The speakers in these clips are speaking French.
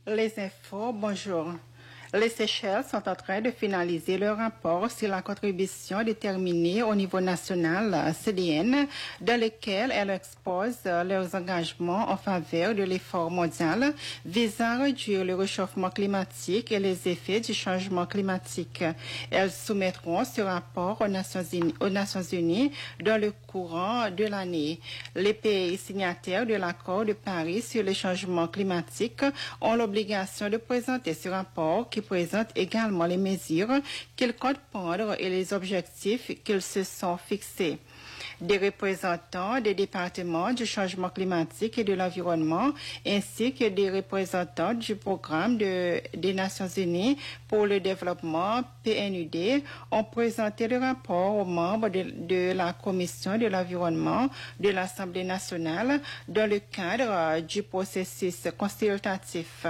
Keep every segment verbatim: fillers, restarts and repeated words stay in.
Les infos, bonjour. Les Seychelles sont en train de finaliser leur rapport sur la contribution déterminée au niveau national C D N, dans lequel elles exposent leurs engagements en faveur de l'effort mondial visant à réduire le réchauffement climatique et les effets du changement climatique. Elles soumettront ce rapport aux Nations Unies, aux Nations Unies dans le courant de l'année. Les pays signataires de l'accord de Paris sur le changement climatique ont l'obligation de présenter ce rapport qui présente également les mesures qu'ils comptent prendre et les objectifs qu'ils se sont fixés. Des représentants des départements du changement climatique et de l'environnement, ainsi que des représentants du programme de, des Nations Unies pour le développement P N U D, ont présenté le rapport aux membres de, de la Commission de l'environnement de l'Assemblée nationale dans le cadre du processus consultatif.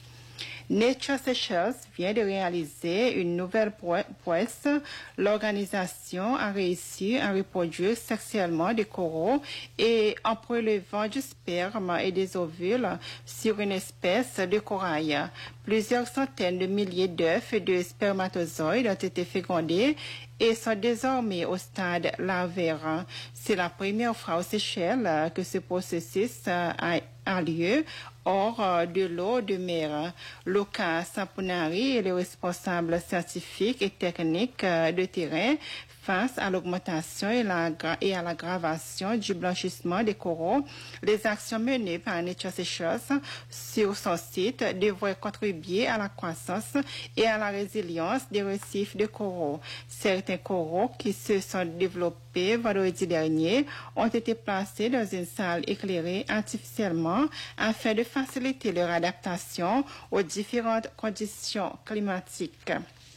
Nature Seychelles vient de réaliser une nouvelle prouesse. L'organisation a réussi à reproduire sexuellement des coraux et en prélevant du sperme et des ovules sur une espèce de corail. Plusieurs centaines de milliers d'œufs et de spermatozoïdes ont été fécondés et sont désormais au stade larvaire. C'est la première fois aux Seychelles que ce processus a, a lieu hors de l'eau de mer. Lucas Sapunari est le responsable scientifique et technique de terrain face à l'augmentation et, la, et à l'aggravation du blanchissement des coraux. Les actions menées par Nature Seychelles sur son site devraient contribuer à la croissance et à la résilience des récifs de coraux. Certains coraux qui se sont développés vendredi dernier ont été placés dans une salle éclairée artificiellement afin de faciliter leur adaptation aux différentes conditions climatiques.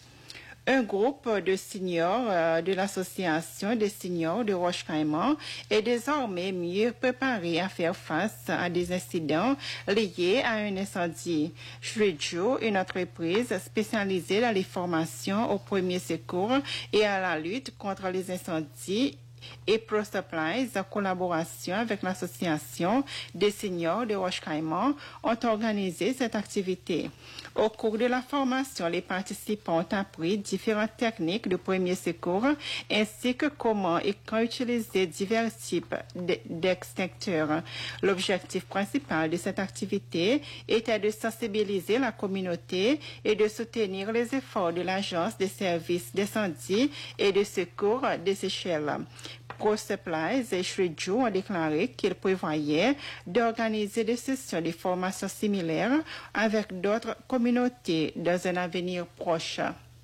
Un groupe de seniors euh, de l'association des seniors de Roche-Caïman est désormais mieux préparé à faire face à des incidents liés à un incendie. Shreju, une entreprise spécialisée dans les formations aux premiers secours et à la lutte contre les incendies, et ProSupplies, en collaboration avec l'association des seniors de Roche-Caïman, ont organisé cette activité. Au cours de la formation, les participants ont appris différentes techniques de premiers secours ainsi que comment et quand utiliser divers types d'extincteurs. L'objectif principal de cette activité était de sensibiliser la communauté et de soutenir les efforts de l'Agence des services d'incendie et de secours des Seychelles. ProSupplies et Shreju ont déclaré qu'ils prévoyaient d'organiser des sessions de formation similaires avec d'autres communautés dans un avenir proche.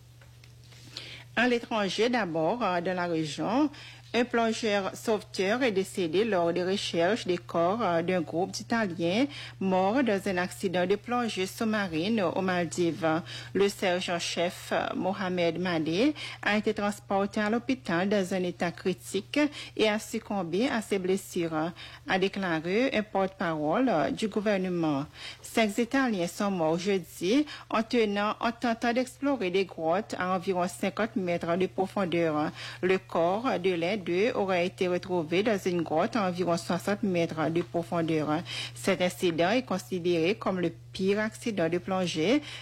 À l'étranger d'abord, dans la région, un plongeur sauveteur est décédé lors des recherches des corps d'un groupe d'Italiens morts dans un accident de plongée sous-marine aux Maldives. Le sergent-chef Mohamed Madé a été transporté à l'hôpital dans un état critique et a succombé à ses blessures, a déclaré un porte-parole du gouvernement. Cinq Italiens sont morts jeudi en, tenant, en tentant d'explorer des grottes à environ cinquante mètres de profondeur. Le corps de l'un d'eux aurait été retrouvé dans une grotte à environ soixante mètres de profondeur. Cet incident est considéré comme le pire accident de plongée